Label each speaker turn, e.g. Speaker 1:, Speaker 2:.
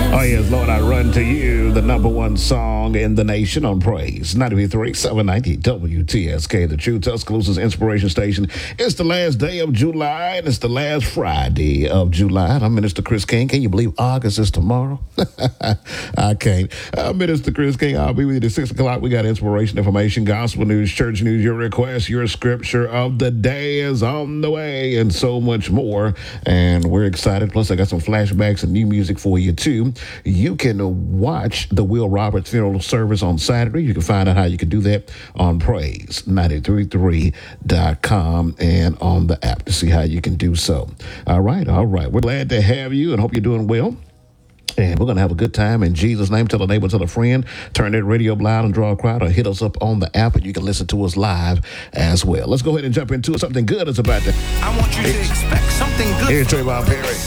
Speaker 1: Oh, yes, Lord, I run to you, the number one song in the nation on praise. 93.3, 790 WTSK, the True Tuscaloosa's inspiration station. It's the last day of July, and it's the last Friday of July. And I'm Minister Chris King. Can you believe August is tomorrow? I can't. I'm Minister Chris King. I'll be with you at 6 o'clock. We got inspiration, information, gospel news, church news, your request, your scripture of the day is on the way, and so much more. And we're excited. Plus, I got some flashbacks and new music for you, too. You can watch the Will Roberts funeral service on Saturday. You can find out how you can do that on praise933.com and on the app to see how you can do so. All right. We're glad to have you and hope you're doing well. And we're going to have a good time in Jesus' name. Tell a neighbor, tell a friend, turn that radio loud and draw a crowd, or hit us up on the app and you can listen to us live as well. Let's go ahead and jump into it. Something good is about to.
Speaker 2: I want you to expect something good.
Speaker 1: Here's Trayvon Perry.